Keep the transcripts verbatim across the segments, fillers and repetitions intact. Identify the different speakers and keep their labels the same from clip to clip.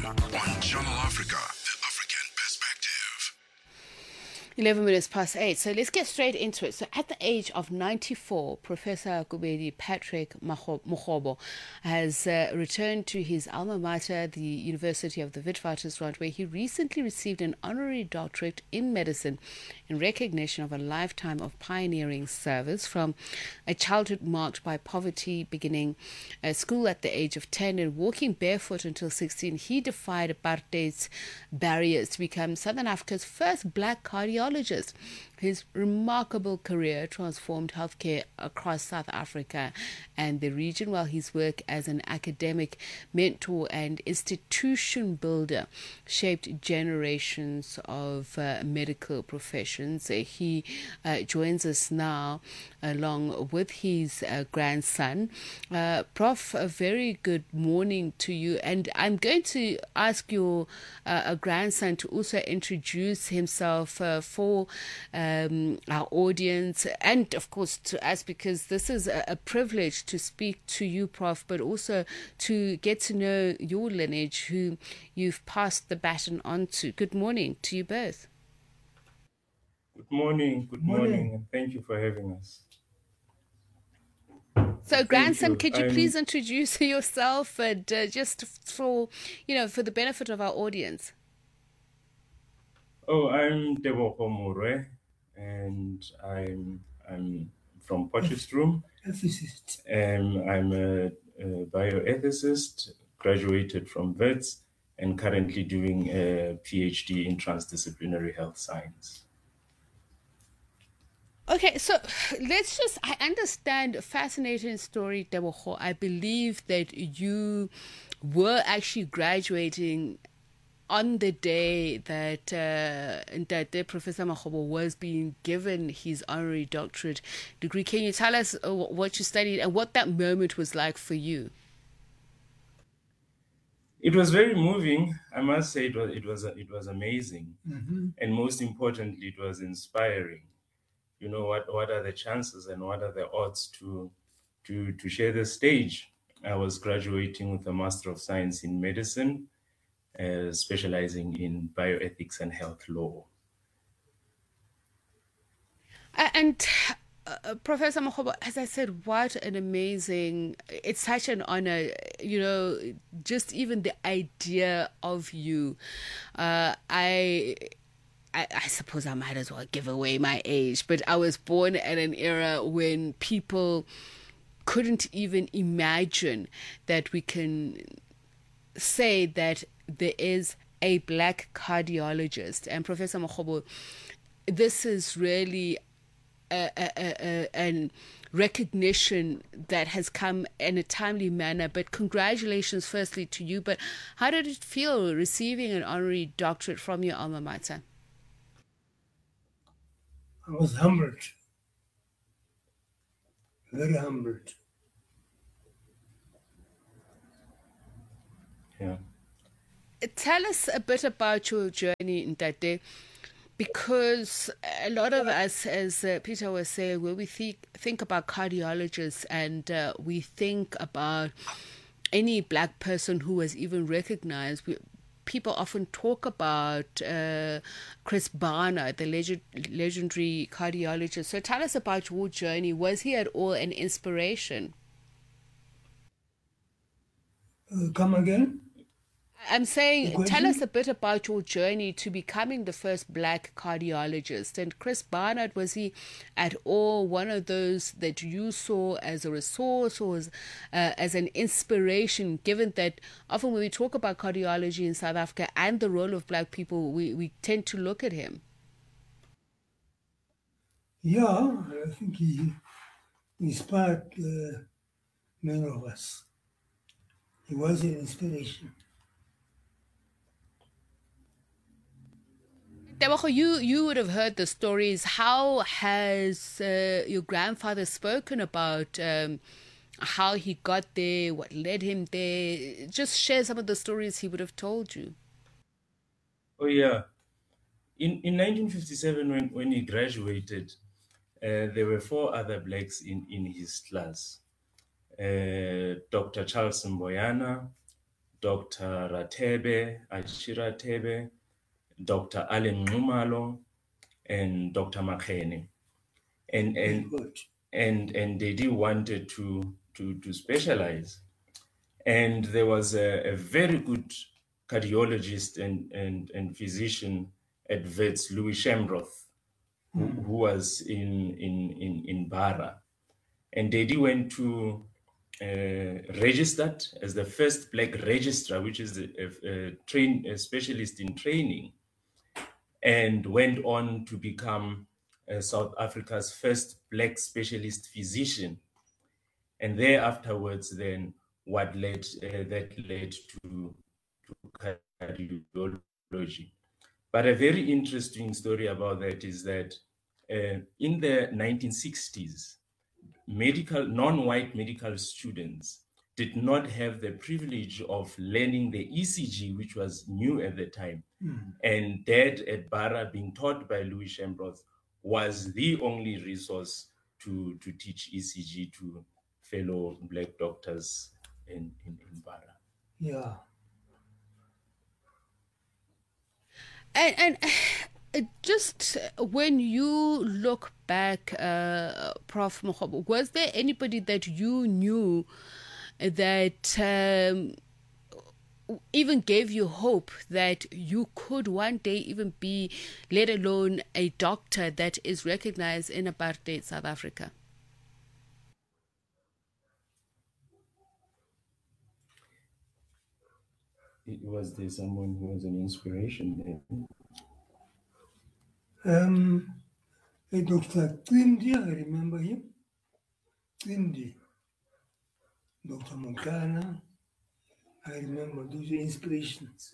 Speaker 1: on Channel Africa, the African perspective.
Speaker 2: eleven minutes past eight. So let's get straight into it. So at the age of ninety-four, Professor Kubedi Patrick Mokgobo has uh, returned to his alma mater, the University of the Witwatersrand, where he recently received an honorary doctorate in medicine in recognition of a lifetime of pioneering service. From a childhood marked by poverty, beginning uh, school at the age of ten and walking barefoot until sixteen, he defied apartheid's barriers to become Southern Africa's first black cardiologist. His remarkable career transformed healthcare across South Africa and the region, while his work as an academic mentor and institution builder shaped generations of uh, medical professions. Uh, he uh, joins us now along with his uh, grandson. Uh, Prof, a very good morning to you. And I'm going to ask your uh, grandson to also introduce himself uh, for um, our audience and, of course, to us, because this is a, a privilege to speak to you, Prof, but also to get to know your lineage, who you've passed the baton on to. Good morning to you both.
Speaker 3: Good morning, good morning, morning and thank you for having us.
Speaker 2: So, Thank grandson, you. could you I'm... please introduce yourself and uh, just for, you know, for the benefit of our audience?
Speaker 3: Oh, I'm Tebogo Mure, and I'm I'm from Potchefstroom.
Speaker 4: Ethicist.
Speaker 3: Um, I'm a, a bioethicist, graduated from Wits, and currently doing a PhD in transdisciplinary health science.
Speaker 2: Okay, so let's just, I understand a fascinating story, Tebogo. I believe that you were actually graduating on the day that uh, that Professor Mokgobo was being given his honorary doctorate degree. Can you tell us uh, what you studied and what that moment was like for you?
Speaker 3: It was very moving. I must say it was it was it was amazing,
Speaker 4: mm-hmm.
Speaker 3: and most importantly, it was inspiring. You know, what, what are the chances and what are the odds to, to, to share the stage? I was graduating with a Master of Science in Medicine, uh, specializing in bioethics and health law.
Speaker 2: And uh, Professor Mokgobo, as I said, what an amazing, it's such an honor, you know, just even the idea of you. Uh, I... I, I suppose I might as well give away my age, but I was born at an era when people couldn't even imagine that we can say that there is a black cardiologist. And Professor Mokgobo, this is really a, a, a, a recognition that has come in a timely manner. But congratulations firstly to you. But how did it feel receiving an honorary doctorate from your alma mater?
Speaker 4: I was humbled, very humbled.
Speaker 3: Yeah.
Speaker 2: Tell us a bit about your journey in that day, because a lot of us, as uh, Peter was saying, when we think, think about cardiologists and uh, we think about any black person who was even recognized, we, people often talk about uh, Chris Barnard, the legend, legendary cardiologist. So tell us about your journey. Was he at all an inspiration?
Speaker 4: Uh, come again?
Speaker 2: I'm saying, tell us a bit about your journey to becoming the first black cardiologist. And Chris Barnard, was he at all one of those that you saw as a resource or as, uh, as an inspiration, given that often when we talk about cardiology in South Africa and the role of black people, we, we tend to look at him?
Speaker 4: Yeah, I think he inspired uh, many of us. He was an inspiration.
Speaker 2: Tebogo, you, you would have heard the stories. How has uh, your grandfather spoken about um, how he got there, what led him there? Just share some of the stories he would have told you.
Speaker 3: Oh, yeah. In in nineteen fifty-seven, when, when he graduated, uh, there were four other blacks in, in his class. Uh, Doctor Charles Mboyana, Doctor Ratebe, Achira Tebe, Doctor Allen Numalo, and Doctor Makene. And and and and Dedi wanted to to to specialize. And there was a, a very good cardiologist and, and, and physician at Wits, Louis Shemroth, who, mm. who was in, in, in, in Bara. And Dedi went to uh, registered as the first black registrar, which is a, a, a, train, a specialist in training, and went on to become uh, South Africa's first black specialist physician. And there afterwards, then, what led uh, that led to, to cardiology. But a very interesting story about that is that uh, in the nineteen sixties, medical non-white medical students did not have the privilege of learning the E C G, which was new at the time. Mm. And that at Bara, being taught by Louis Shemroth, was the only resource to, to teach E C G to fellow black doctors in, in, in Bara.
Speaker 4: Yeah.
Speaker 2: And, and just when you look back, uh, Professor Makgobo, was there anybody that you knew that um, even gave you hope that you could one day even be, let alone a doctor that is recognized in apartheid South Africa?
Speaker 3: Was there someone who was an inspiration there?
Speaker 4: Um, Doctor Twindi, I remember him. Twindi. Doctor Montana, I remember those inspirations.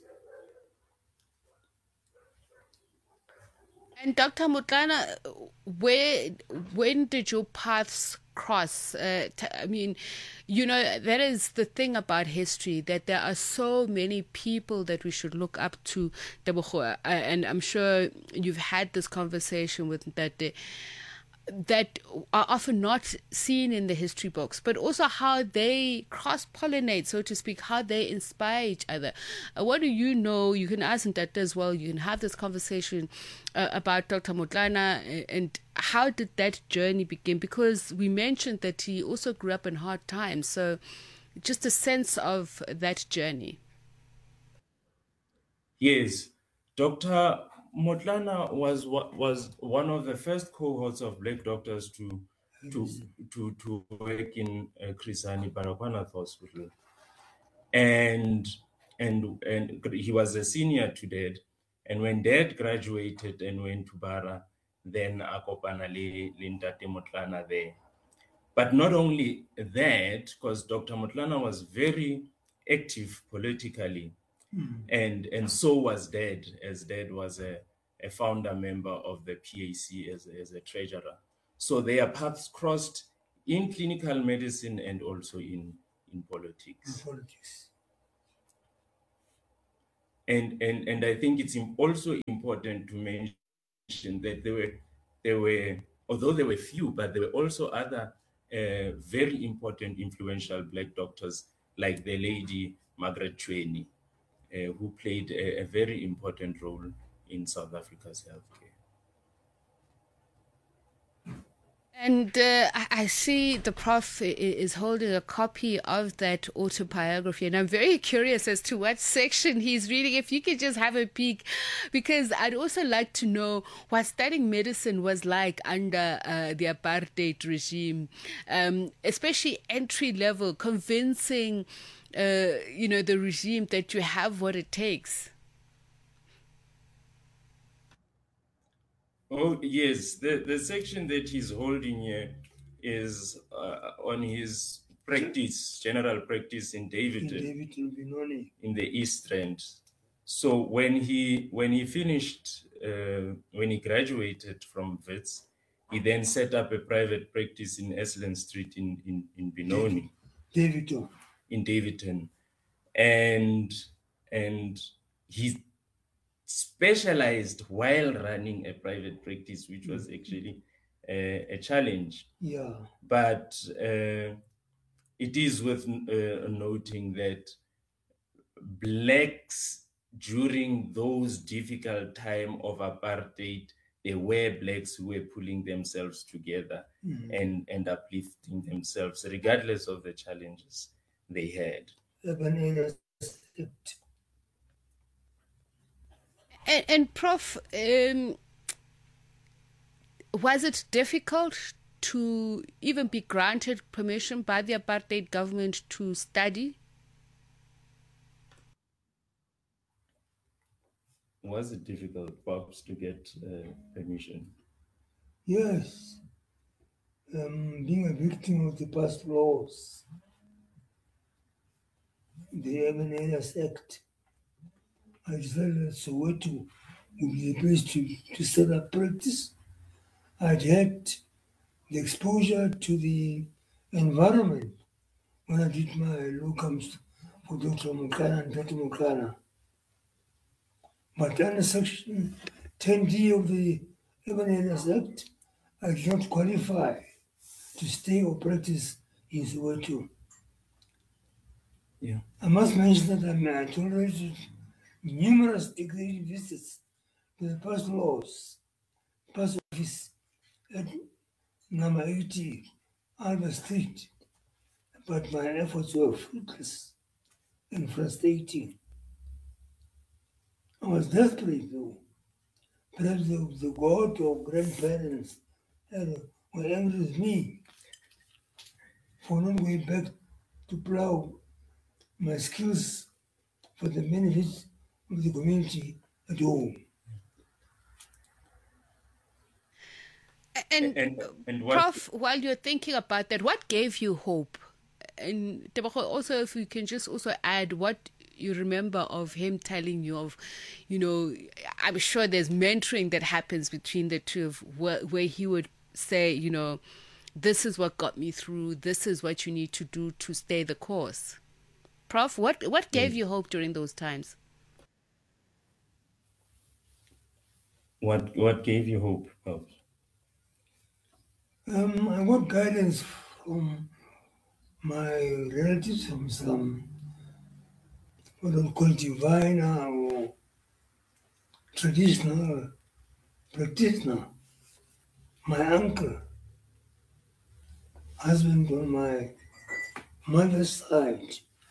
Speaker 2: And Doctor Motlana, where, when did your paths cross? Uh, t- I mean, you know, that is the thing about history, that there are so many people that we should look up to. Uh, and I'm sure you've had this conversation with that. Uh, that are often not seen in the history books, but also how they cross-pollinate, so to speak, how they inspire each other. Uh, what do you know? You can ask that as well. You can have this conversation uh, about Doctor Motlana, and how did that journey begin? Because we mentioned that he also grew up in hard times, so just a sense of that journey.
Speaker 3: Yes, Doctor Motlana was was one of the first cohorts of black doctors to to to, to work in uh, Chris Hani Baragwanath Hospital, and and and he was a senior to Dad. And when Dad graduated and went to Bara, then akopana le Ntate Motlana there. But not only that, because Doctor Motlana was very active politically. Mm. And and so was Dad, as Dad was a, a founder member of the P A C as, as a treasurer. So their paths crossed in clinical medicine and also in, in politics.
Speaker 4: In politics.
Speaker 3: And, and and I think it's also important to mention that there were there were although there were few, but there were also other uh, very important influential black doctors like the lady Margaret Tshweni. Uh, who played a, a very important role in South Africa's healthcare.
Speaker 2: And uh, I see the Prof is holding a copy of that autobiography, and I'm very curious as to what section he's reading. If you could just have a peek, because I'd also like to know what studying medicine was like under uh, the apartheid regime, um, especially entry level, convincing Uh, you know, the regime that you have what it takes.
Speaker 3: Oh, yes. The, the section that he's holding here is uh, on his practice, general practice in Davidton,
Speaker 4: in, Davidton,
Speaker 3: in the East End. So when he when he finished, uh, when he graduated from Wits, he then set up a private practice in Esalen Street in, in, in Benoni.
Speaker 4: Davidton.
Speaker 3: In Davidton. And and he specialized while running a private practice, which was actually a, a challenge.
Speaker 4: Yeah.
Speaker 3: But uh, it is worth uh, noting that blacks during those difficult time of apartheid, there were blacks who were pulling themselves together mm-hmm. and, and uplifting themselves, regardless of the challenges they had.
Speaker 2: And, and Prof, um, was it difficult to even be granted permission by the apartheid government to study?
Speaker 3: Was it difficult, perhaps, to get uh, permission?
Speaker 4: Yes. Um, being a victim of the past laws, the Urban Areas Act, I felt that Soweto would be the place to, to set up practice. I'd had the exposure to the environment when I did my locums for Doctor Mukana and Doctor Mukana. But under Section ten D of the Urban Areas Act, I did not qualify to stay or practice in Soweto.
Speaker 3: Yeah.
Speaker 4: I must mention that I tolerated numerous degree visits to the past laws, past office at number eighty, Albert Street, but my efforts were fruitless and frustrating. I was desperate though. Perhaps the, the God or grandparents had, were angry with me for not going back to plow my skills for the benefit of the community at home.
Speaker 2: And, and, and what, Prof, while you're thinking about that, what gave you hope? And also, if you can just also add what you remember of him telling you of, you know, I'm sure there's mentoring that happens between the two of where, where he would say, you know, this is what got me through, this is what you need to do to stay the course. Prof, what, what gave you hope during those times?
Speaker 3: What what gave you hope, Prof?
Speaker 4: Um, I got guidance from my relatives, from some what I call diviner or traditional practitioner. My uncle, husband on my mother's side,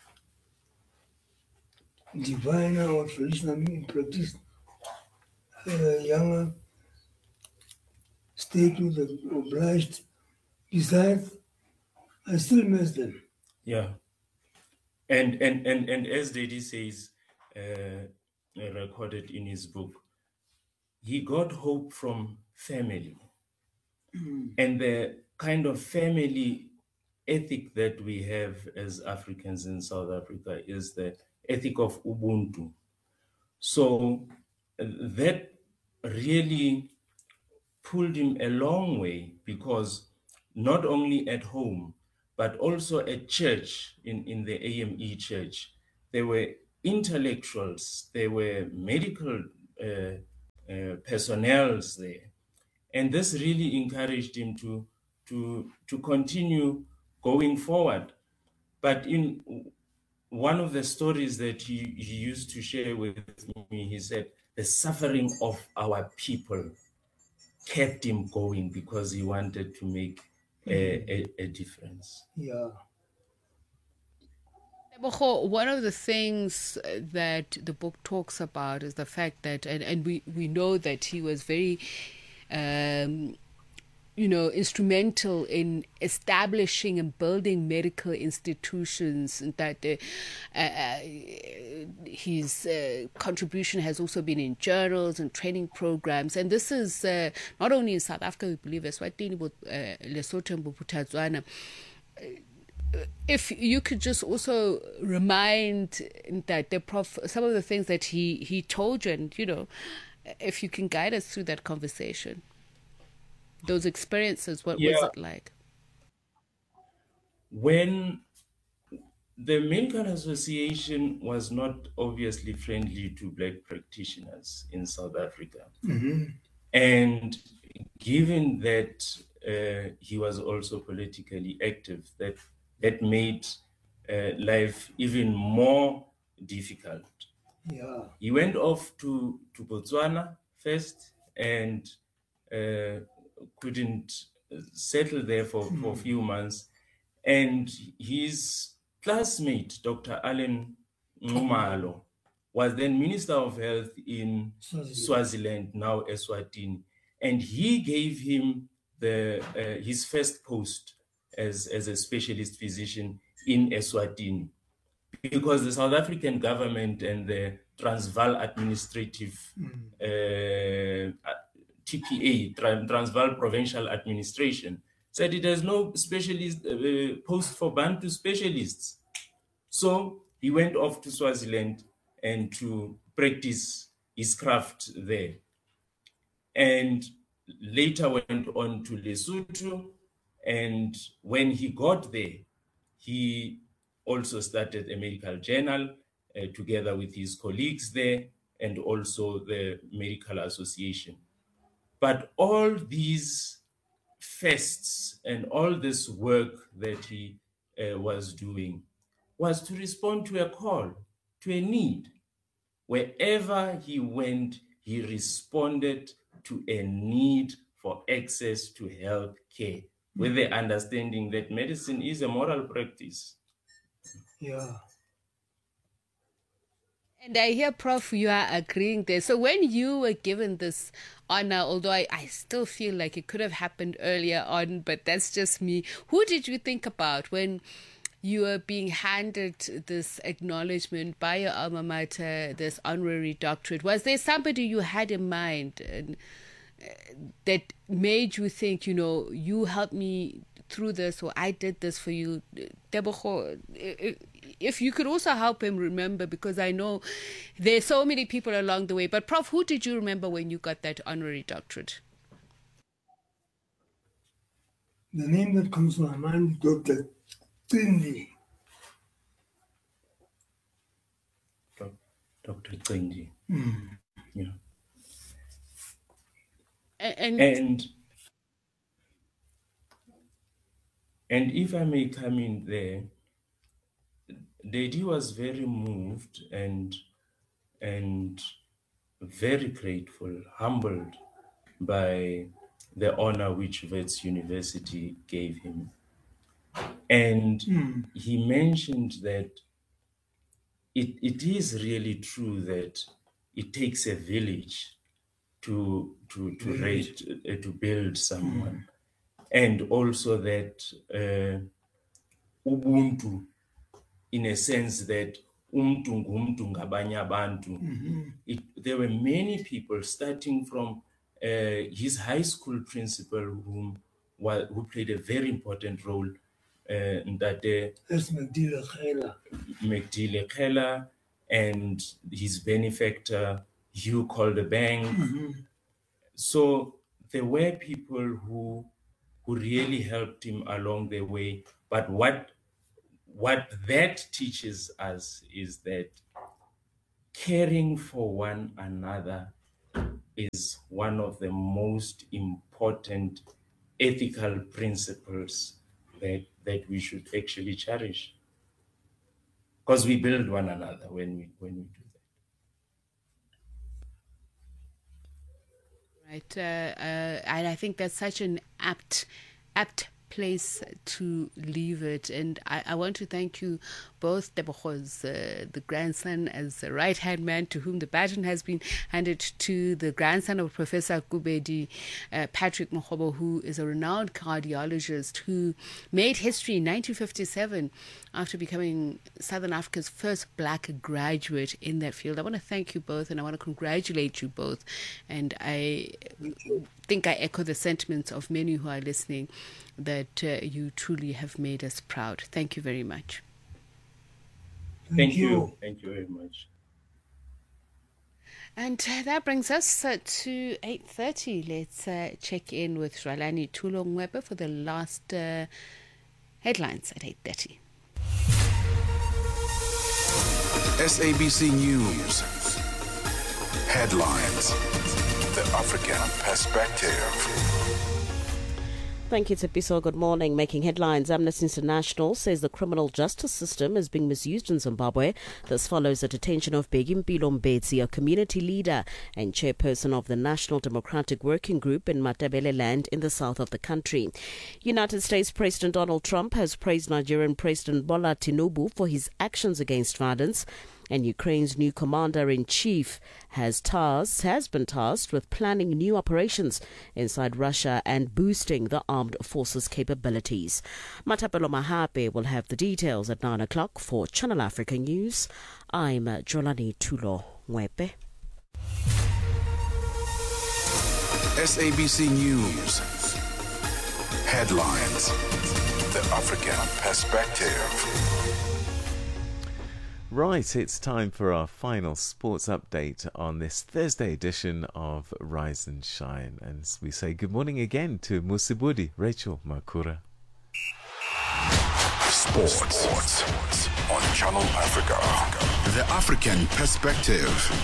Speaker 4: diviner or traditional practitioner, uh, younger stayed with the obliged. Besides, I still miss them.
Speaker 3: Yeah. And and and, and as Daddy says, uh, recorded in his book, he got hope from family. Mm. And the kind of family ethic that we have as Africans in South Africa is the ethic of Ubuntu. So that really pulled him a long way, because not only at home, but also at church, in, in the A M E church, there were intellectuals, there were medical uh, uh, personnels there. And this really encouraged him to, to, to continue going forward. But in one of the stories that he, he used to share with me, he said, the suffering of our people kept him going because he wanted to make a, a, a difference.
Speaker 4: Yeah.
Speaker 2: One of the things that the book talks about is the fact that, and, and we, we know that he was very, um, you know, instrumental in establishing and building medical institutions, and that uh, uh, his uh, contribution has also been in journals and training programs. And this is uh, not only in South Africa, we believe, Eswatini, but Lesotho and Botswana. If you could just also remind that the prof, some of the things that he, he told you, and, you know, if you can guide us through that conversation. Those experiences, what yeah. was it like?
Speaker 3: When the Medical Association was not obviously friendly to Black practitioners in South Africa. Mm-hmm. And given that uh, he was also politically active, that, that made uh, life even more difficult.
Speaker 4: Yeah.
Speaker 3: He went off to, to Botswana first and uh, couldn't settle there for, for a few months. And his classmate, Doctor Allen Nxumalo, was then Minister of Health in
Speaker 4: Swaziland.
Speaker 3: Swaziland, now Eswatini. And he gave him the uh, his first post as, as a specialist physician in Eswatini, because the South African government and the Transvaal Administrative uh, T P A, Transvaal Provincial Administration, said it has no specialist uh, post for Bantu specialists. So he went off to Swaziland and to practice his craft there. And later went on to Lesotho. And when he got there, he also started a medical journal uh, together with his colleagues there and also the Medical Association. But all these fests and all this work that he uh, was doing was to respond to a call, to a need. Wherever he went, he responded to a need for access to health care, with the understanding that medicine is a moral practice.
Speaker 4: Yeah.
Speaker 2: And I hear, Prof, you are agreeing there. So when you were given this honor, although I, I still feel like it could have happened earlier on, but that's just me, who did you think about when you were being handed this acknowledgement by your alma mater, this honorary doctorate? Was there somebody you had in mind and, uh, that made you think, you know, you helped me through this, or I did this for you? Tebogo, if you could also help him remember, because I know there's so many people along the way. But Prof, who did you remember when you got that honorary doctorate?
Speaker 4: The name that comes to my mind is Doctor Cindi.
Speaker 3: Doctor Cindi.
Speaker 4: Mm.
Speaker 3: Yeah.
Speaker 2: And,
Speaker 3: And and if I may come in there, Dedi was very moved and and very grateful, humbled by the honor which Wits University gave him. And
Speaker 4: Mm.
Speaker 3: he mentioned that it, it is really true that it takes a village to to to
Speaker 4: Village.
Speaker 3: rate, uh, to build someone, and also that uh, ubuntu, in a sense that umntu ngumntu ngabanye abantu. It- there were many people, starting from uh, his high school principal, whom wa- who played a very important role, uh, Ntate
Speaker 4: That's Magdila Khaila.
Speaker 3: Mcdile Kela, and his benefactor Hugh Calderbank. So there were people who who really helped him along the way. But what what that teaches us is that caring for one another is one of the most important ethical principles that, that we should actually cherish. Because we build one another when we when we do that.
Speaker 2: Right, uh, uh, and I think that's such an apt, apt place to leave it. And I, I want to thank you both, Tebogos, uh, the grandson, as the right-hand man to whom the baton has been handed to, the grandson of Professor Kubedi, uh, Patrick Makgobo, who is a renowned cardiologist who made history in nineteen fifty-seven after becoming Southern Africa's first black graduate in that field. I want to thank you both, and I want to congratulate you both. And I think I echo the sentiments of many who are listening, that uh, you truly have made us proud. Thank you very much.
Speaker 4: Thank,
Speaker 3: Thank
Speaker 4: you.
Speaker 3: you. Thank you very much.
Speaker 2: And uh, that brings us uh, to eight thirty. Let's uh, check in with Ralani Tulongwebe for the last uh, headlines at eight thirty.
Speaker 1: S A B C News. Headlines. The African Perspective.
Speaker 5: Thank you, Tsepiso. Good morning. Making headlines, Amnesty International says the criminal justice system is being misused in Zimbabwe. This follows the detention of Begimpilo Mbetsi, a community leader and chairperson of the National Democratic Working Group in Matabeleland in the south of the country. United States President Donald Trump has praised Nigerian President Bola Tinubu for his actions against violence. And Ukraine's new commander-in-chief has tasked, has been tasked with planning new operations inside Russia and boosting the armed forces' capabilities. Matapelo Mahape will have the details at nine o'clock for Channel Africa News. I'm Jolani Tulo Mwepe.
Speaker 1: S A B C News. Headlines. The African Perspective.
Speaker 6: Right, it's time for our final sports update on this Thursday edition of Rise and Shine. And we say good morning again to Musibudi, Rachel Makura.
Speaker 1: Sports. Sports on Channel Africa. The African Perspective.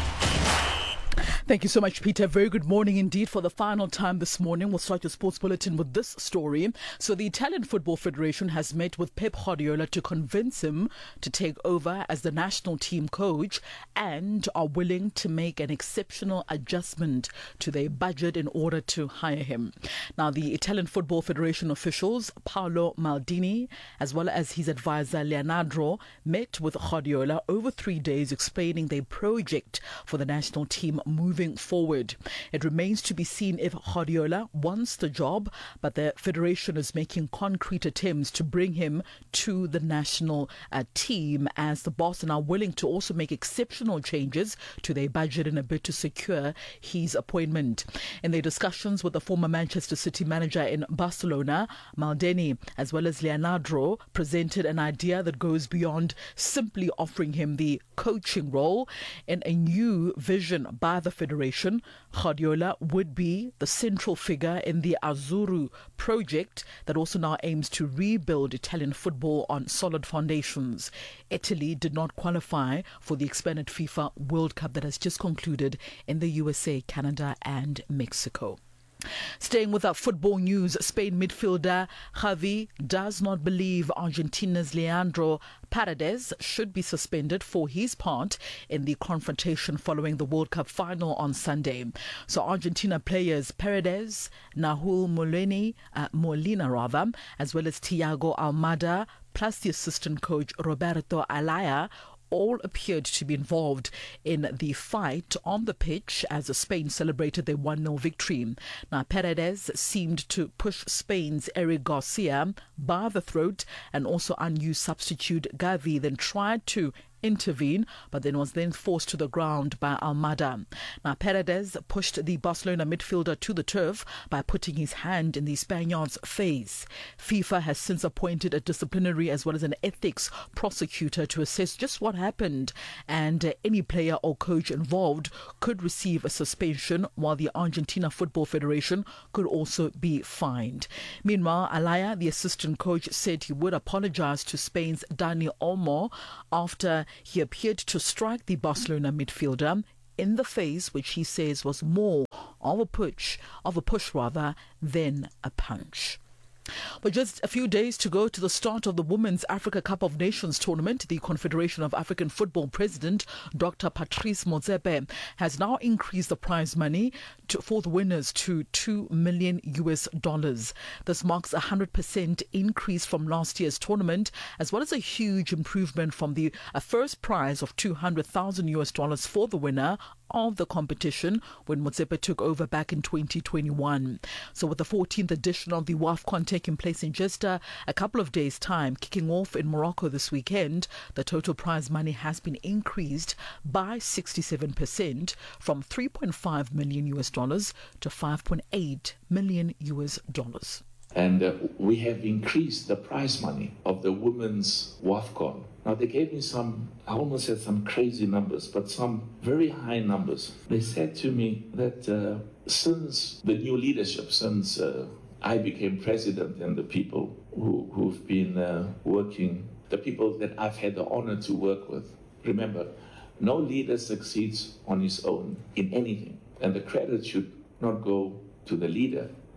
Speaker 7: Thank you so much, Peter. Very good morning indeed. For the final time this morning, we'll start your sports bulletin with this story. So the Italian Football Federation has met with Pep Guardiola to convince him to take over as the national team coach and are willing to make an exceptional adjustment to their budget in order to hire him. Now, the Italian Football Federation officials, Paolo Maldini, as well as his advisor Leonardo, met with Guardiola over three days explaining their project for the national team moving forward. It remains to be seen if Guardiola wants the job, but the federation is making concrete attempts to bring him to the national uh, team as the boss, and are willing to also make exceptional changes to their budget in a bid to secure his appointment. In their discussions with the former Manchester City manager in Barcelona, Maldini, as well as Leonardo, presented an idea that goes beyond simply offering him the coaching role. In a new vision by the federation, Guardiola would be the central figure in the Azzurro project that also now aims to rebuild Italian football on solid foundations. Italy did not qualify for the expanded FIFA World Cup that has just concluded in the U S A, Canada and Mexico. Staying with our football news, Spain midfielder Xavi does not believe Argentina's Leandro Paredes should be suspended for his part in the confrontation following the World Cup final on Sunday. So Argentina players Paredes, Nahuel Molina, uh, Molina rather, as well as Thiago Almada, plus the assistant coach Roberto Alaya, all appeared to be involved in the fight on the pitch as Spain celebrated their one nil victory. Now, Paredes seemed to push Spain's Eric Garcia by the throat, and also unused substitute Gavi then tried to intervene, but then was then forced to the ground by Almada. Now, Paredes pushed the Barcelona midfielder to the turf by putting his hand in the Spaniard's face. FIFA has since appointed a disciplinary as well as an ethics prosecutor to assess just what happened, and uh, any player or coach involved could receive a suspension, while the Argentina Football Federation could also be fined. Meanwhile, Alaya, the assistant coach, said he would apologize to Spain's Dani Olmo after he appeared to strike the Barcelona midfielder in the face, which he says was more of a push, of a push rather, than a punch. But just a few days to go to the start of the Women's Africa Cup of Nations tournament, the Confederation of African Football President, Doctor Patrice Motsepe, has now increased the prize money to, for the winners to two million U S dollars. This marks a one hundred percent increase from last year's tournament, as well as a huge improvement from the uh, first prize of two hundred thousand U S dollars for the winner of the competition when Motsepe took over back in twenty twenty-one. So with the fourteenth edition of the WAFCON taking place in just uh, a couple of days' time, kicking off in Morocco this weekend, the total prize money has been increased by sixty-seven percent from three point five million U S dollars to five point eight million U S dollars.
Speaker 8: And uh, we have increased the prize money of the women's WAFCON. Now, they gave me some, I almost said some crazy numbers, but some very high numbers. They said to me that uh, since the new leadership, since uh, I became president, and the people who, who've been uh, working, the people that I've had the honor to work with, remember, no leader succeeds on his own in anything. And the credit should not go to the leader,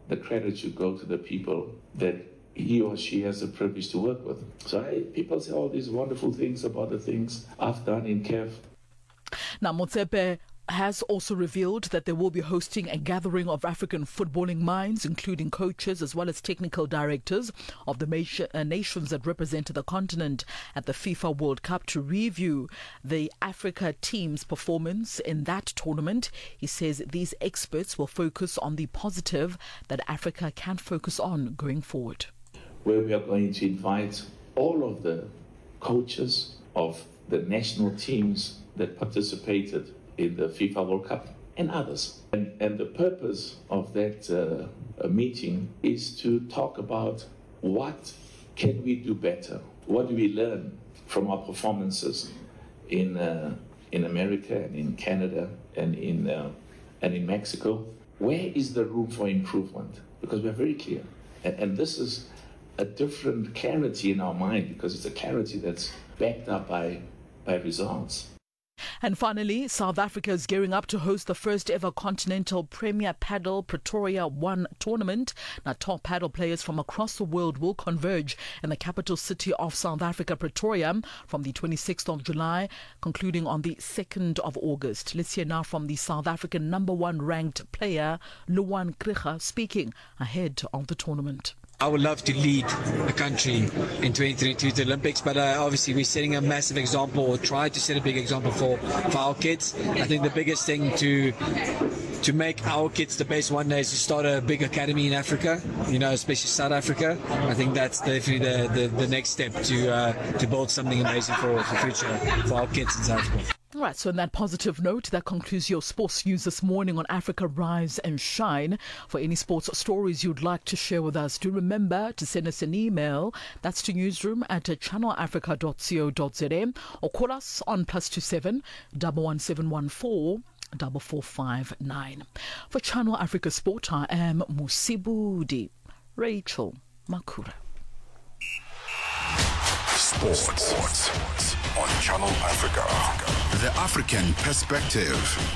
Speaker 8: the credit should go to the people that he or she has the privilege to work with. So I, people say all these wonderful things about the things I've done in C A F.
Speaker 7: Now, Motsepe has also revealed that they will be hosting a gathering of African footballing minds, including coaches as well as technical directors of the nation, uh, nations that represent the continent at the FIFA World Cup to review the Africa team's performance in that tournament. He says these experts will focus on the positive that Africa can focus on going forward.
Speaker 8: Where we are going to invite all of the coaches of the national teams that participated in the FIFA World Cup and others. And, and the purpose of that uh, meeting is to talk about what can we do better? What do we learn from our performances in uh, in America and in Canada and in uh, and in Mexico? Where is the room for improvement? Because we're very clear. And, and this is a different clarity in our mind, because it's a clarity that's backed up by by results.
Speaker 7: And finally, South Africa is gearing up to host the first ever Continental Premier Paddle Pretoria one tournament. Now, top paddle players from across the world will converge in the capital city of South Africa, Pretoria, from the twenty-sixth of July, concluding on the second of August. Let's hear now from the South African number one ranked player, Luan Kricha, speaking ahead of the tournament.
Speaker 9: I would love to lead the country in twenty twenty-two to the Olympics, but uh, obviously we're setting a massive example, or try to set a big example for, for our kids. I think the biggest thing to to make our kids the best one day is to start a big academy in Africa, you know, especially South Africa. I think that's definitely the, the, the next step to uh, to build something amazing for the future for our kids in South Africa.
Speaker 7: All right, so on that positive note, that concludes your sports news this morning on Africa Rise and Shine. For any sports stories you'd like to share with us, do remember to send us an email. That's to newsroom at channel africa dot co dot za, or call us on plus two seven double one seven one four double four five nine. For Channel Africa Sport, I am Musibudi Rachel Makura.
Speaker 1: Sports. Sports on Channel Africa. The African Perspective.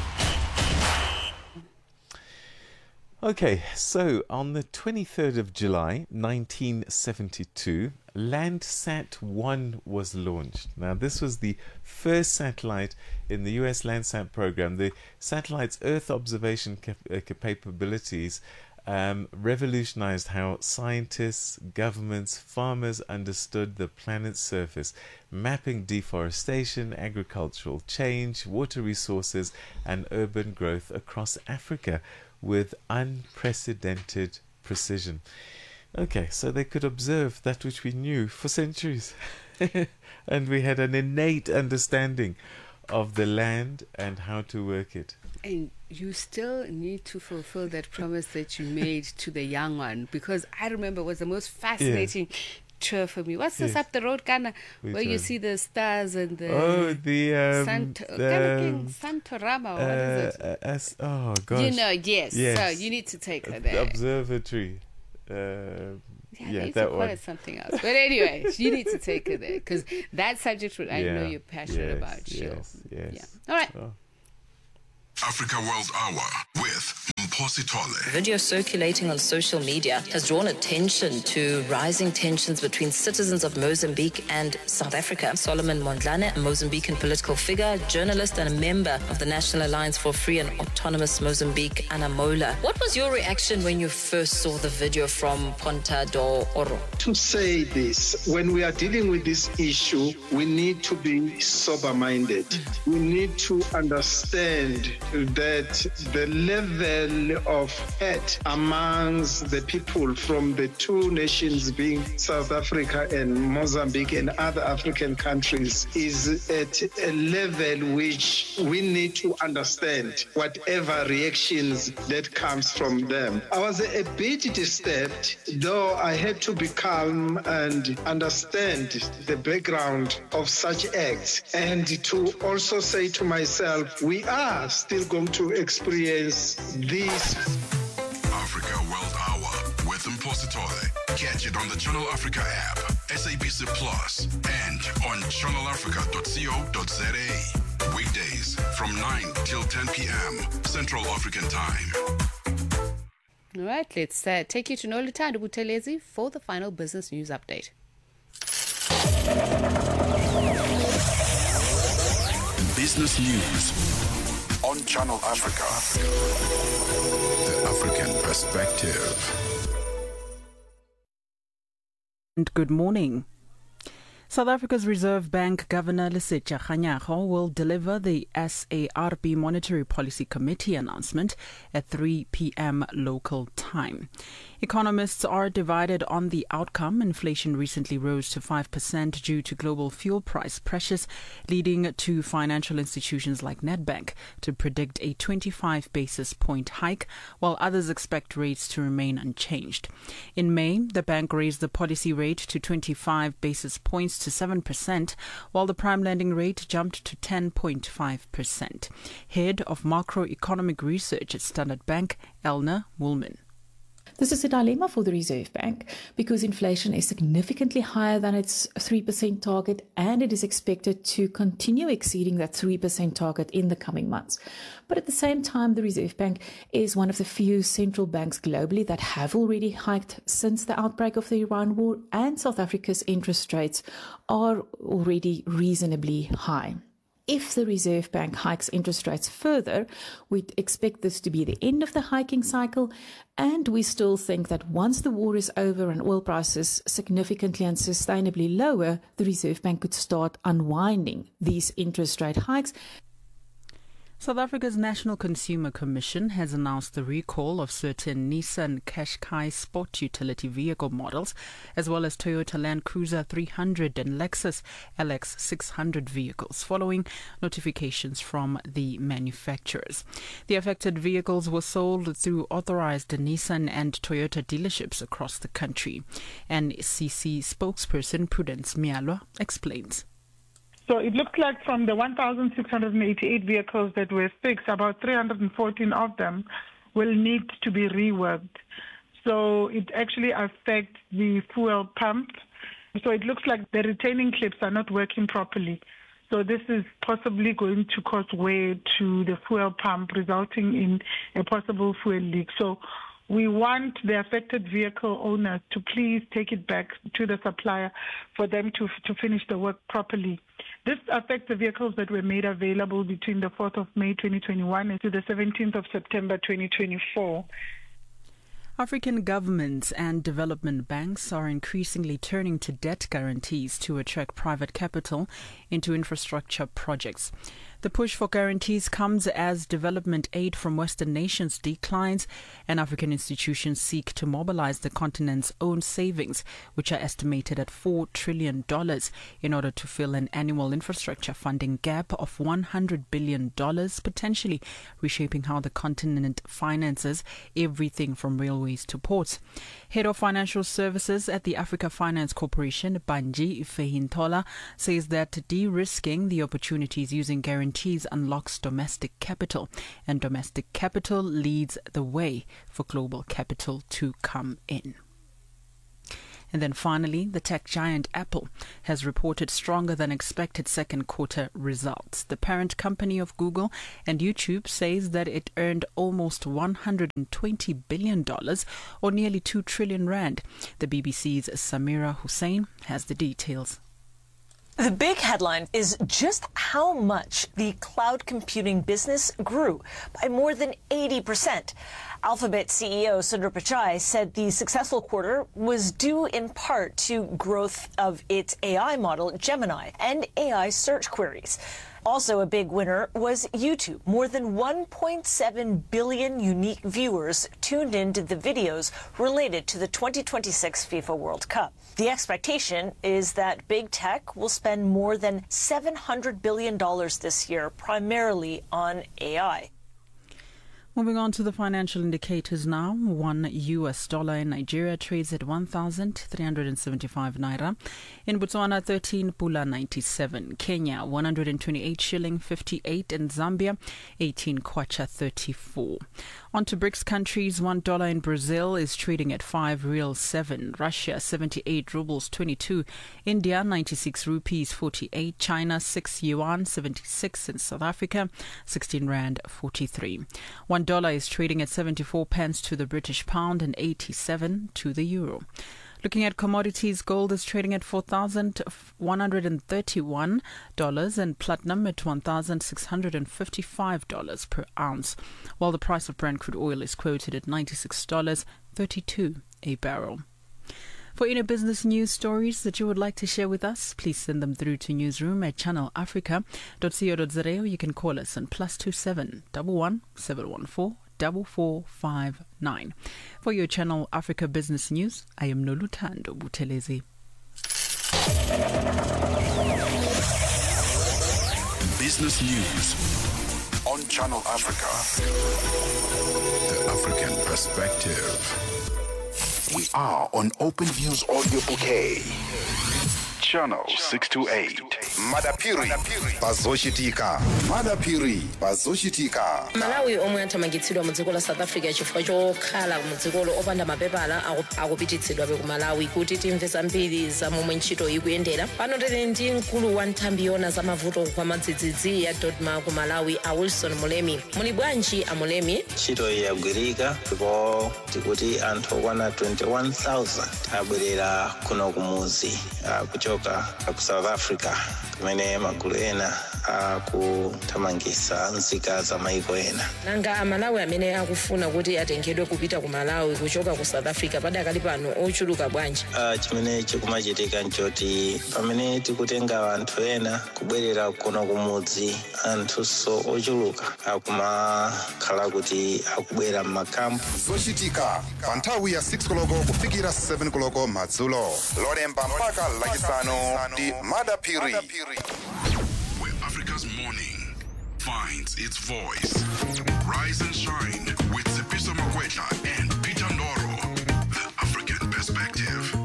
Speaker 6: Okay, so on the twenty-third of July nineteen seventy-two, Landsat one was launched. Now, this was the first satellite in the U S Landsat program. The satellite's Earth observation cap- uh, capabilities um, revolutionized how scientists, governments, farmers understood the planet's surface, mapping deforestation, agricultural change, water resources, and urban growth across Africa with unprecedented precision. Okay, so they could observe that which we knew for centuries. And we had an innate understanding of the land and how to work it.
Speaker 2: And you still need to fulfill that promise that you made to the young one, because I remember it was the most fascinating yeah. tour for me. What's this yes. up the road, Kana, where one? You see the stars and the
Speaker 6: oh the um,
Speaker 2: Sant-
Speaker 6: the, um,
Speaker 2: Santorama. What
Speaker 6: uh,
Speaker 2: is it?
Speaker 6: Uh, as, oh gosh,
Speaker 2: you know, yes.
Speaker 6: yes.
Speaker 2: So you need to take her there.
Speaker 6: The observatory. Uh,
Speaker 2: yeah,
Speaker 6: yeah,
Speaker 2: they used
Speaker 6: that
Speaker 2: to call
Speaker 6: one.
Speaker 2: it something else. But anyway, you need to take her there, because that subject I
Speaker 6: yeah.
Speaker 2: know you're passionate
Speaker 6: yes,
Speaker 2: about. Sure.
Speaker 6: Yes, yes.
Speaker 2: Yeah. All right.
Speaker 6: Oh.
Speaker 1: Africa World Hour with Mposi Tole.
Speaker 10: Video circulating on social media has drawn attention to rising tensions between citizens of Mozambique and South Africa. Solomon Mondlane, a Mozambican political figure, journalist, and a member of the National Alliance for Free and Autonomous Mozambique, Anamola. What was your reaction when you first saw the video from Ponta do Oro?
Speaker 11: To say this, when we are dealing with this issue, we need to be sober-minded. We need to understand that the level of hate amongst the people from the two nations being South Africa and Mozambique and other African countries is at a level which we need to understand whatever reactions that comes from them. I was a bit disturbed, though I had to be calm and understand the background of such acts, and to also say to myself, we are still going to experience this.
Speaker 1: Africa World Hour with Mposi Tole. Catch it on the Channel Africa app, S A B C Plus, and on channel africa dot co dot za. Weekdays from nine till ten p.m. Central African Time.
Speaker 2: All right, let's uh, take you to Nolitando Butelezi for the final business news update.
Speaker 1: Business news on Channel Africa. The African perspective.
Speaker 12: And good morning. South Africa's Reserve Bank Governor Lesetja Kganyago will deliver the S A R B Monetary Policy Committee announcement at three p.m. local time. Economists are divided on the outcome. Inflation recently rose to five percent due to global fuel price pressures, leading to financial institutions like Nedbank to predict a twenty-five basis point hike, while others expect rates to remain unchanged. In May, the bank raised the policy rate to twenty-five basis points to seven percent, while the prime lending rate jumped to ten point five percent. Head of Macroeconomic Research at Standard Bank, Elna Woolman.
Speaker 13: This is a dilemma for the Reserve Bank because inflation is significantly higher than its three percent target, and it is expected to continue exceeding that three percent target in the coming months. But at the same time, the Reserve Bank is one of the few central banks globally that have already hiked since the outbreak of the Iran war, and South Africa's interest rates are already reasonably high. If the Reserve Bank hikes interest rates further, we'd expect this to be the end of the hiking cycle, and we still think that once the war is over and oil prices significantly and sustainably lower, the Reserve Bank could start unwinding these interest rate hikes.
Speaker 12: South Africa's National Consumer Commission has announced the recall of certain Nissan Qashqai sport utility vehicle models, as well as Toyota Land Cruiser three hundred and Lexus L X six hundred vehicles, following notifications from the manufacturers. The affected vehicles were sold through authorized Nissan and Toyota dealerships across the country. N C C spokesperson Prudence Mialwa explains.
Speaker 14: So it looks like from the one thousand six hundred eighty-eight vehicles that were fixed, about three hundred fourteen of them will need to be reworked. So it actually affects the fuel pump. So it looks like the retaining clips are not working properly. So this is possibly going to cause wear to the fuel pump, resulting in a possible fuel leak. So we want the affected vehicle owners to please take it back to the supplier for them to to finish the work properly. This affects the vehicles that were made available between the fourth of May twenty twenty-one and to the seventeenth of September twenty twenty-four.
Speaker 12: African governments and development banks are increasingly turning to debt guarantees to attract private capital into infrastructure projects. The push for guarantees comes as development aid from Western nations declines and African institutions seek to mobilize the continent's own savings, which are estimated at four trillion dollars, in order to fill an annual infrastructure funding gap of one hundred billion dollars, potentially reshaping how the continent finances everything from railways to ports. Head of Financial Services at the Africa Finance Corporation, Banji Fehintola, says that de-risking the opportunities using guarantees unlocks domestic capital, and domestic capital leads the way for global capital to come in. And then finally, the tech giant Apple has reported stronger than expected second quarter results. The parent company of Google and YouTube says that it earned almost one hundred twenty billion dollars, or nearly two trillion rand. The B B C's Samira Hussein has the details.
Speaker 15: The big headline is just how much the cloud computing business grew, by more than eighty percent. Alphabet C E O Sundar Pichai said the successful quarter was due in part to growth of its A I model, Gemini, and A I search queries. Also a big winner was YouTube. More than one point seven billion unique viewers tuned into the videos related to the twenty twenty-six FIFA World Cup. The expectation is that big tech will spend more than seven hundred billion dollars this year, primarily on A I.
Speaker 12: Moving on to the financial indicators now. One U S dollar in Nigeria trades at one thousand three hundred seventy-five naira. In Botswana, thirteen pula ninety-seven. Kenya, one hundred twenty-eight shilling fifty-eight. And Zambia, eighteen kwacha thirty-four. On to BRICS countries. One dollar in Brazil is trading at five real seven. Russia, seventy-eight rubles twenty-two. India, ninety-six rupees forty-eight. China, six yuan seventy-six. And South Africa, sixteen rand forty-three. One one dollar is trading at seventy-four pence to the British pound and eighty-seven to the euro. Looking at commodities, gold is trading at four thousand one hundred thirty-one dollars and platinum at one thousand six hundred fifty-five dollars per ounce, while the price of Brent crude oil is quoted at ninety-six dollars and thirty-two cents a barrel. For any business news stories that you would like to share with us, please send them through to newsroom at channel africa dot co dot za, or you can call us on plus two seven one one seven one four four four five nine. For your Channel Africa business news, I am Noluthando Buthelezi.
Speaker 1: Business news on Channel Africa. The African perspective. We are on Open Views Audio Bouquet. Channel six two eight.
Speaker 16: Madapiri bazoshitika. Madapiri bazoshitika.
Speaker 10: Malawi omwe athamangitsidwa mu dziko la South Africa chifukwa chokhala mu dzikolo opanda mapepala akupititsidwa ku Malawi kuti timve zambiri za momwe ntchito ikuyendera. Pano tili ndi mkulu wa nthambi yona za mavuto kwa madzidzidzi ya Dodma ku Malawi, a Wilson Mulemi. Muli bwanji a Mulemi?
Speaker 17: Ntchito yagwirika ndipo tikuti anthu okwana twenty-one thousand abwerera kuno kumuzi kuchoka ku South Africa kumene magulu ena akuthamangitsa nzika za maiko ena.
Speaker 10: Nanga amalawi amene akufuna kuti atengedwe kupita ku Malawi kuchoka ku South Africa padakali pano ochuluka bwanji?
Speaker 17: Uh, chimene chikumachitika nchoti pamene tikutenga anthu ena kubwerera kuno kumudzi, anthuso ochuluka akumakhala kuti akubwera m'makampu.
Speaker 16: Zochitika pa nthawi ya six koloko kufikira seven koloko madzulo. Lolemba mpaka lachisanu ndi Madapiri.
Speaker 1: Where Africa's morning finds its voice. Rise and shine with Sipiso Makwetla and Peter Ndoro. The African perspective.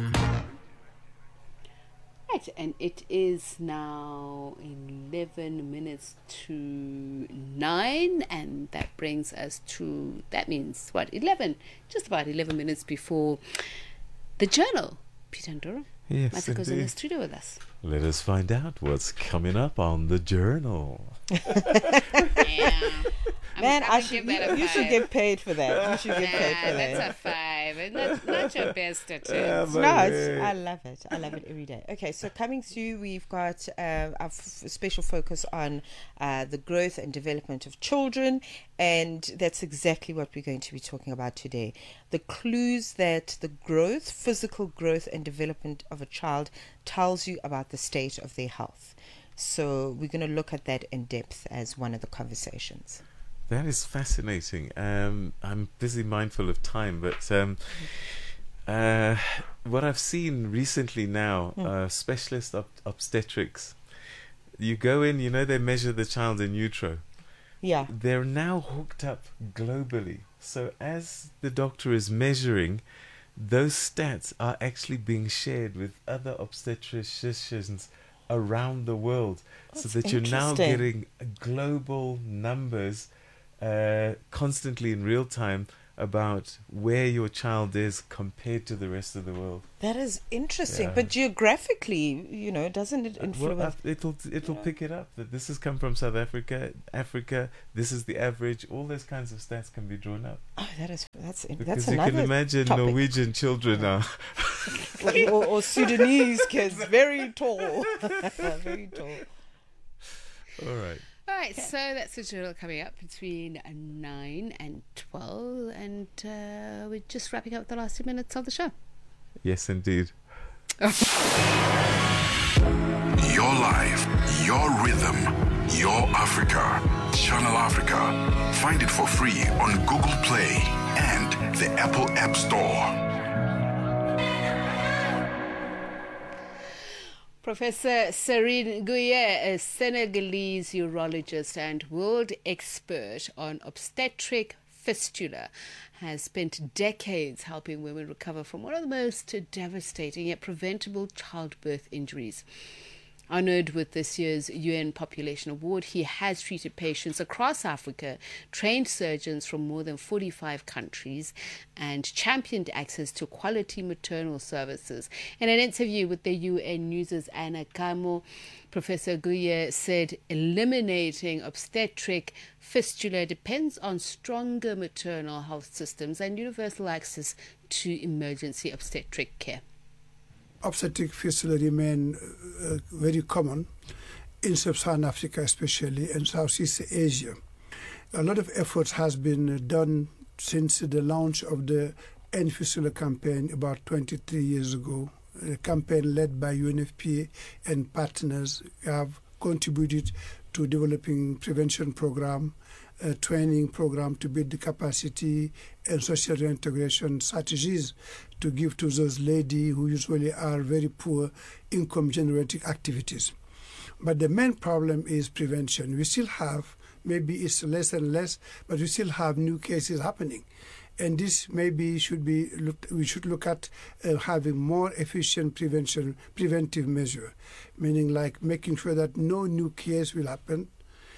Speaker 2: Right, and it is now eleven minutes to nine, and that brings us to, that means what, eleven, just about eleven minutes before the journal. Peter Ndoro.
Speaker 6: Yes,
Speaker 2: Masiko's in the studio with us.
Speaker 6: Let us find out what's coming up on the journal.
Speaker 2: Yeah.
Speaker 18: Man,
Speaker 2: I'm,
Speaker 18: I
Speaker 2: I'm
Speaker 18: should,
Speaker 2: give
Speaker 18: you,
Speaker 2: that a
Speaker 18: you
Speaker 2: five.
Speaker 18: should get paid for that. You should get
Speaker 2: Nah,
Speaker 18: paid for
Speaker 2: that's
Speaker 18: that.
Speaker 2: a five. And that's not your best attempt.
Speaker 6: Yeah,
Speaker 18: No, it's, I love it. I love it every day. Okay, so coming through, we've got uh, a f- special focus on uh, the growth and development of children, and that's exactly what we're going to be talking about today. The clues that the growth, physical growth and development of a child tells you about the state of their health. So we're going to look at that in depth as one of the conversations.
Speaker 6: That is fascinating. Um, I'm busy mindful of time, but um, uh, what I've seen recently now,
Speaker 18: Mm.
Speaker 6: uh, specialist ob- obstetrics, you go in, you know, they measure the child in utero.
Speaker 18: Yeah.
Speaker 6: They're now hooked up globally. So as the doctor is measuring, those stats are actually being shared with other obstetricians around the world.
Speaker 18: That's
Speaker 6: so that you're now
Speaker 18: interesting.
Speaker 6: getting global numbers uh, constantly in real time about where your child is compared to the rest of the world.
Speaker 18: That is interesting,
Speaker 6: Yeah.
Speaker 18: but geographically, you know, doesn't it influence?
Speaker 6: Well, uh, it'll it'll pick it up that this has come from South Africa, Africa. This is the average. All those kinds of stats can be drawn up.
Speaker 18: Oh, that is that's
Speaker 6: Because
Speaker 18: that's
Speaker 6: you
Speaker 18: another
Speaker 6: can imagine
Speaker 18: topic.
Speaker 6: Norwegian children are
Speaker 18: or, or, or Sudanese kids, very tall, very tall.
Speaker 6: all right.
Speaker 2: All right, so that's the journal coming up between nine and twelve, and uh, we're just wrapping up the last two minutes of the show.
Speaker 6: Yes, indeed.
Speaker 1: Your life, your rhythm, your Africa. Channel Africa. Find it for free on Google Play and the Apple App Store.
Speaker 2: Professor Serine Guye, a Senegalese urologist and world expert on obstetric fistula, has spent decades helping women recover from one of the most devastating yet preventable childbirth injuries. Honored with this year's U N Population Award, he has treated patients across Africa, trained surgeons from more than forty-five countries, and championed access to quality maternal services. In an interview with the U N News' Anna Kamo, Professor Guye said eliminating obstetric fistula depends on stronger maternal health systems and universal access to emergency obstetric care.
Speaker 19: Obstetric fistula remain uh, very common in sub-Saharan Africa, especially in Southeast Asia. A lot of efforts has been done since the launch of the End Fistula campaign about twenty-three years ago. A campaign led by U N F P A and partners have contributed to developing prevention program, a training program to build the capacity and social reintegration strategies to give to those ladies who usually are very poor income generating activities. But the main problem is prevention. We still have, maybe it's less and less, but we still have new cases happening. And this maybe should be looked, we should look at uh, having more efficient prevention, preventive measure, meaning like making sure that no new case will happen.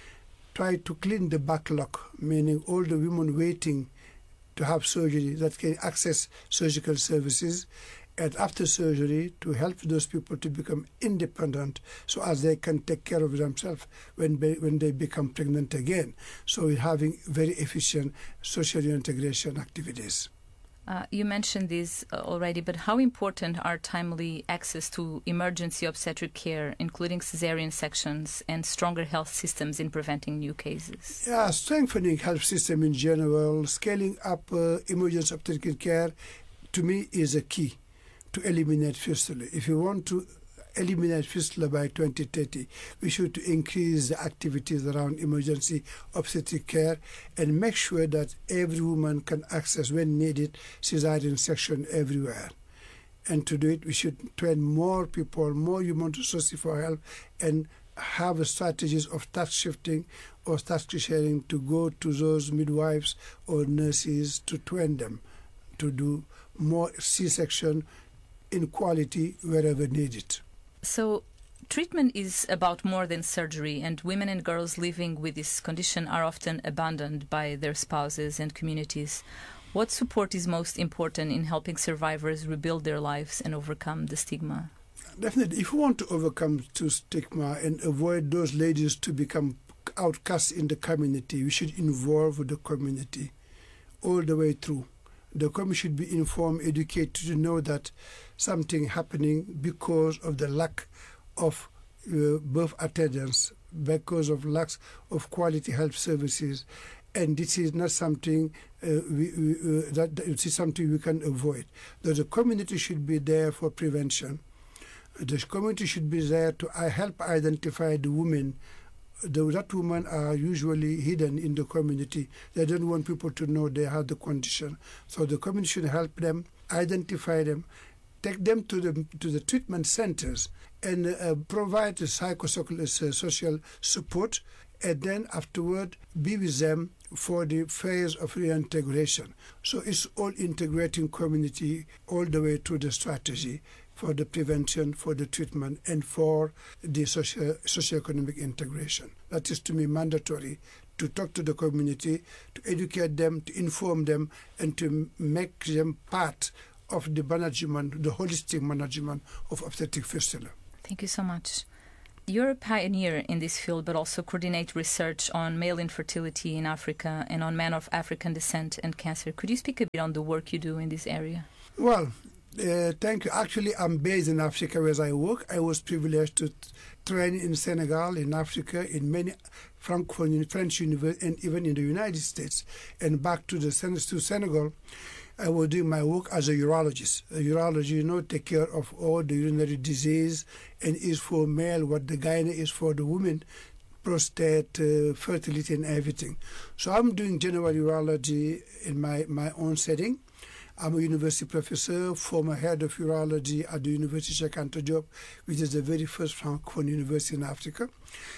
Speaker 19: Try to clean the backlog, meaning all the women waiting to have surgery that can access surgical services, and after surgery to help those people to become independent so as they can take care of themselves when they, when they become pregnant again. So we're having very efficient social integration activities.
Speaker 20: Uh, you mentioned this uh, already, but how important are timely access to emergency obstetric care, including cesarean sections, and stronger health systems in preventing new cases?
Speaker 19: Yeah, strengthening health system in general, scaling up uh, emergency obstetric care, to me, is a key to eliminate fistula. If you want to eliminate fistula by twenty thirty, we should increase the activities around emergency obstetric care and make sure that every woman can access, when needed, cesarean section everywhere. And to do it, we should train more people, more human resources for help, and have strategies of task shifting or task sharing to go to those midwives or nurses to train them to do more C-section in quality wherever needed.
Speaker 20: So treatment is about more than surgery, and women and girls living with this condition are often abandoned by their spouses and communities. What support is most important in helping survivors rebuild their lives and overcome the stigma?
Speaker 19: Definitely, if we want to overcome the stigma and avoid those ladies to become outcasts in the community, we should involve the community all the way through. The community should be informed, educated to know that something happening because of the lack of uh, birth attendance, because of lack of quality health services, and this is not something uh, we, we, uh, that, that it is something we can avoid. That the community should be there for prevention. The community should be there to uh, help identify the women. The, that women are usually hidden in the community. They don't want people to know they have the condition. So the community should help them, identify them, take them to the to the treatment centers, and uh, provide the psychosocial support, and then afterward be with them for the phase of reintegration. So it's all integrating community all the way to the strategy for the prevention, for the treatment, and for the socio socioeconomic integration. That is, to me, mandatory to talk to the community, to educate them, to inform them, and to make them part of the management, the holistic management of obstetric fistula.
Speaker 20: Thank you so much. You're a pioneer in this field, but also coordinate research on male infertility in Africa and on men of African descent and cancer. Could you speak a bit on the work you do in this area?
Speaker 19: Well, Uh, thank you. Actually, I'm based in Africa where I work. I was privileged to train in Senegal, in Africa, in many Francophone French universities, and even in the United States. And back to the to Senegal, I was doing my work as a urologist. A urologist, you know, take care of all the urinary disease, and is for male what the gyne is for the woman, prostate, uh, fertility, and everything. So I'm doing general urology in my, my own setting. I'm a university professor, former head of urology at the University of Cheikh Anta Diop, which is the very first Francophone university in Africa,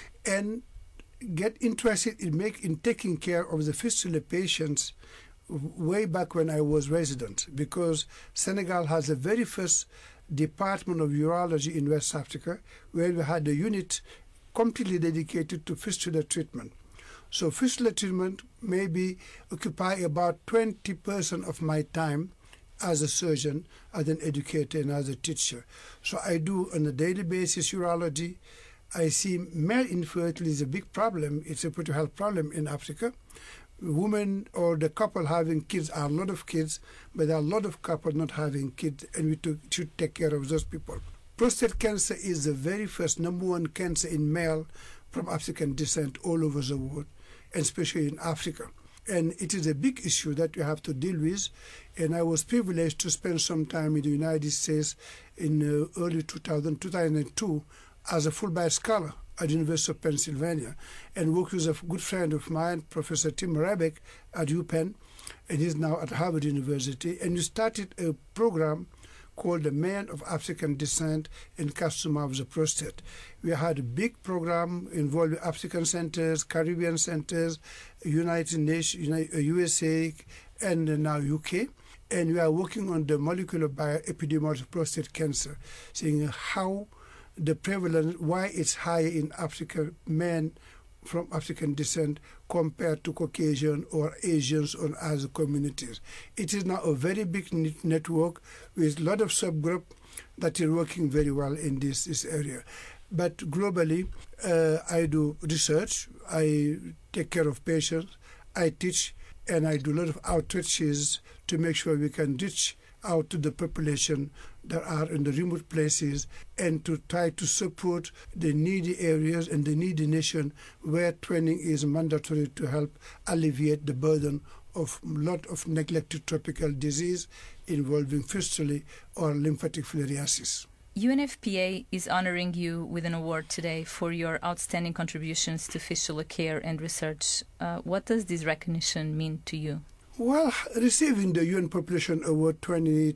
Speaker 19: and get interested in make in taking care of the fistula patients way back when I was resident, because Senegal has the very first Department of Urology in West Africa, where we had a unit completely dedicated to fistula treatment. So fistula treatment maybe occupy about twenty percent of my time as a surgeon, as an educator, and as a teacher. So I do on a daily basis urology. I see male infertility is a big problem. It's a pretty health problem in Africa. Women or the couple having kids are a lot of kids, but there are a lot of couples not having kids, and we to, should take care of those people. Prostate cancer is the very first number one cancer in male from African descent all over the world, and especially in Africa. And it is a big issue that we have to deal with. And I was privileged to spend some time in the United States in uh, early two thousand, two thousand two as a Fulbright scholar at the University of Pennsylvania, and worked with a good friend of mine, Professor Tim Rebeck at UPenn, and he's now at Harvard University. And we started a program called the Men of African Descent and Carcinoma of the Prostate. We had a big program involving African centers, Caribbean centers, United Nations, U S A, and now U K. And we are working on the molecular bioepidemiology of prostate cancer, seeing how the prevalence, why it's higher in African men from African descent compared to Caucasian or Asians or other communities. It is now a very big network with a lot of subgroups that are working very well in this, this area. But globally, uh, I do research, I take care of patients, I teach, and I do a lot of outreaches to make sure we can reach out to the population that are in the remote places, and to try to support the needy areas and the needy nation where training is mandatory to help alleviate the burden of a lot of neglected tropical disease involving fistula or lymphatic filariasis.
Speaker 20: U N F P A is honoring you with an award today for your outstanding contributions to fistula care and research. Uh, what does this recognition mean to you?
Speaker 19: Well, receiving the U N Population Award twenty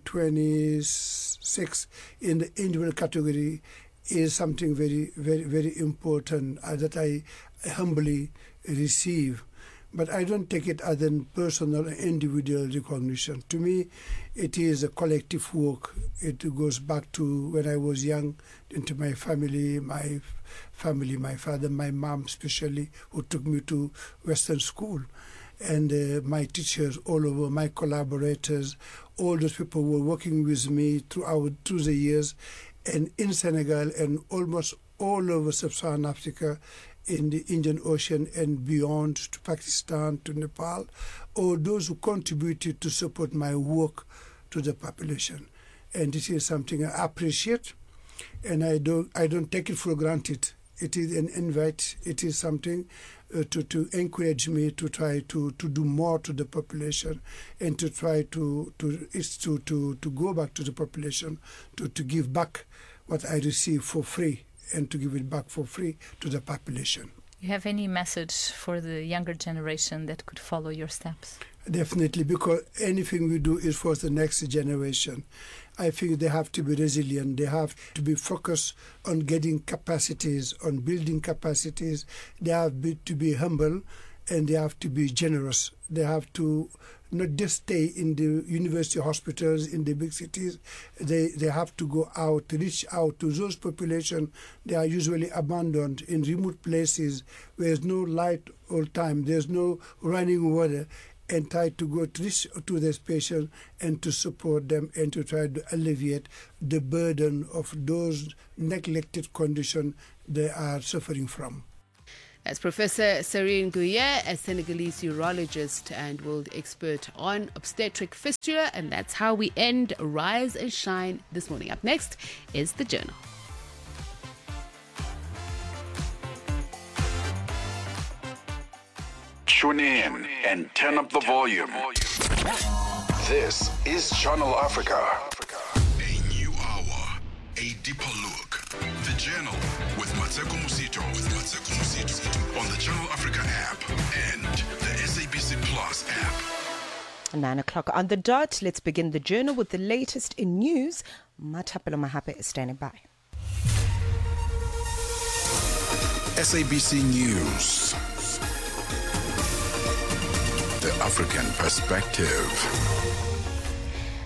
Speaker 19: twenty-six in the individual category is something very, very, very important uh, that I humbly receive. But I don't take it as a personal, individual recognition. To me, it is a collective work. It goes back to when I was young, into my family, my family, my father, my mom especially, who took me to Western school. And uh, my teachers all over, my collaborators, all those people were working with me throughout through the years, and in Senegal and almost all over Sub-Saharan Africa, in the Indian Ocean and beyond, to Pakistan, to Nepal, all those who contributed to support my work to the population. And this is something I appreciate, and I don't, I don't take it for granted. It is an invite. It is something uh, to, to encourage me to try to, to do more to the population, and to try to to is to, to, to go back to the population, to, to give back what I receive for free, and to give it back for free to the population.
Speaker 20: You have any message for the younger generation that could follow your steps?
Speaker 19: Definitely, because anything we do is for the next generation. I think they have to be resilient. They have to be focused on getting capacities, on building capacities. They have to be humble, and they have to be generous. They have to not just stay in the university hospitals in the big cities. They they have to go out, reach out to those populations. They are usually abandoned in remote places where there's no light all the time, there's no running water, and try to go to, reach to these patients and to support them and to try to alleviate the burden of those neglected conditions they are suffering from.
Speaker 2: That's Professor Serine Gueye, a Senegalese urologist and world expert on obstetric fistula. And that's how we end Rise and Shine this morning. Up next is The Journal.
Speaker 1: Tune in and turn up the volume. This is Channel Africa. A new hour, a deeper look. The Journal with Mateko Musito. With Mateko Musito on the Channel Africa app and the S A B C Plus app.
Speaker 18: Nine o'clock on the dot. Let's begin the journal with the latest in news. Matapelo Mahape is standing by.
Speaker 1: S A B C News. The African Perspective.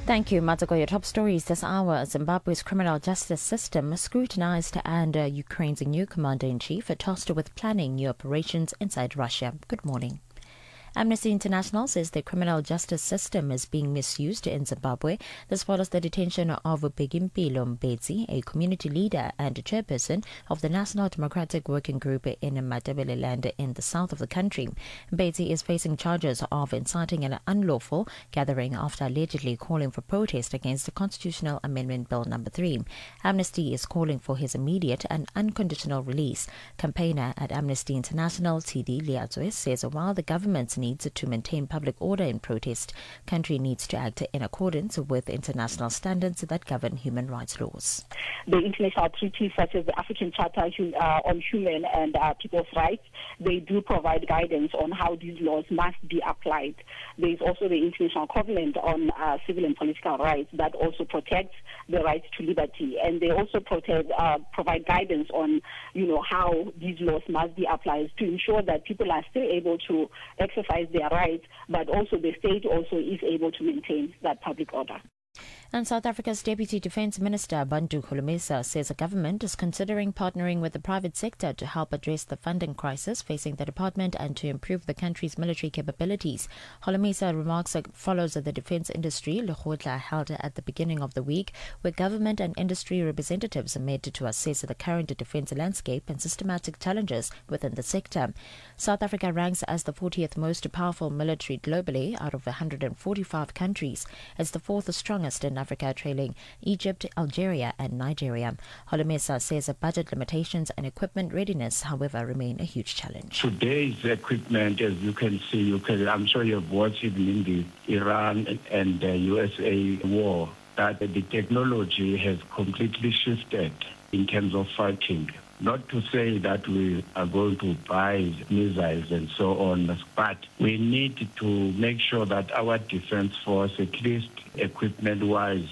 Speaker 21: Thank you, Matako. Your top stories this hour. Zimbabwe's criminal justice system scrutinized and uh, Ukraine's new commander-in-chief tasked with planning new operations inside Russia. Good morning. Amnesty International says the criminal justice system is being misused in Zimbabwe. This follows the detention of Begimpilo Mbetsi, a community leader and chairperson of the National Democratic Working Group in Matabeleland in the south of the country. Mbetsi is facing charges of inciting an unlawful gathering after allegedly calling for protest against the Constitutional Amendment Bill number three. Amnesty is calling for his immediate and unconditional release. Campaigner at Amnesty International, T D Liatswe, says while the government's needs to maintain public order in protest, country needs to act in accordance with international standards that govern human rights laws.
Speaker 22: The international treaties such as the African Charter uh, on Human and uh, People's Rights, they do provide guidance on how these laws must be applied. There is also the International Covenant on uh, Civil and Political Rights that also protects the right to liberty, and they also protect, uh, provide guidance on, you know, how these laws must be applied to ensure that people are still able to exercise their rights, but also the state also is able to maintain that public order.
Speaker 21: And South Africa's Deputy Defence Minister Bantu Khulumisa says the government is considering partnering with the private sector to help address the funding crisis facing the department and to improve the country's military capabilities. Khulumisa remarks follows the defence industry Lekgotla held at the beginning of the week, where government and industry representatives met to assess the current defence landscape and systematic challenges within the sector. South Africa ranks as the fortieth most powerful military globally out of one hundred forty-five countries. It's the fourth strongest in Africa, trailing Egypt, Algeria and Nigeria. Holomesa says budget limitations and equipment readiness, however, remain a huge challenge.
Speaker 23: Today's equipment, as you can see, you can, I'm sure you've watched it in the Iran and the U S A war, that the technology has completely shifted in terms of fighting. Not to say that we are going to buy missiles and so on, but we need to make sure that our defense force, at least equipment-wise,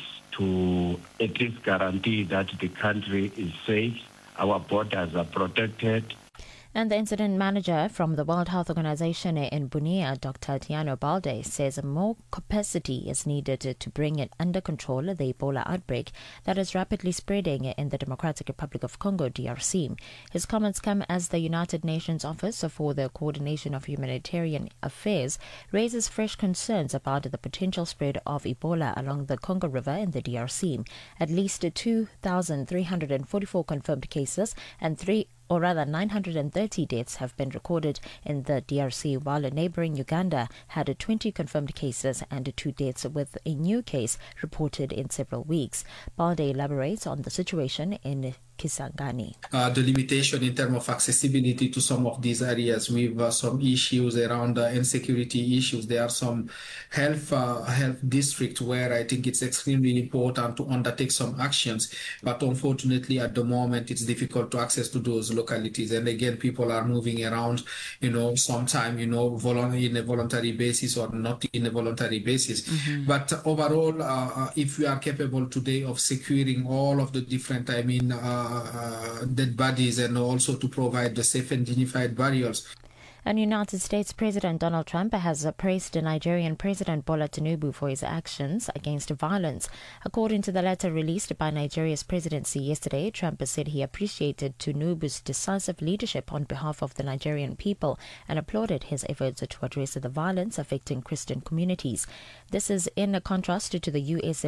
Speaker 23: to at least guarantee that the country is safe, our borders are protected.
Speaker 21: And the incident manager from the World Health Organization in Bunia, Doctor Tiano Balde, says more capacity is needed to bring it under control the Ebola outbreak that is rapidly spreading in the Democratic Republic of Congo, D R C. His comments come as the United Nations Office for the Coordination of Humanitarian Affairs raises fresh concerns about the potential spread of Ebola along the Congo River in the D R C. At least two thousand three hundred forty-four confirmed cases and three or rather nine hundred thirty deaths have been recorded in the D R C, while a neighboring Uganda had twenty confirmed cases and two deaths, with a new case reported in several weeks. Balde elaborates on the situation in Kisangani.
Speaker 24: Uh, the limitation in terms of accessibility to some of these areas with uh, some issues around uh, insecurity issues. There are some health uh, health districts where I think it's extremely important to undertake some actions, but unfortunately at the moment it's difficult to access to those localities. And again, people are moving around, you know, sometime, you know, volu- in a voluntary basis or not in a voluntary basis. Mm-hmm. But uh, overall, uh, if we are capable today of securing all of the different, I mean, uh, Uh, dead bodies, and also to provide the safe and dignified burials.
Speaker 21: And United States President Donald Trump has praised Nigerian President Bola Tinubu for his actions against violence. According to the letter released by Nigeria's presidency yesterday, Trump said he appreciated Tinubu's decisive leadership on behalf of the Nigerian people and applauded his efforts to address the violence affecting Christian communities. This is in contrast to the U S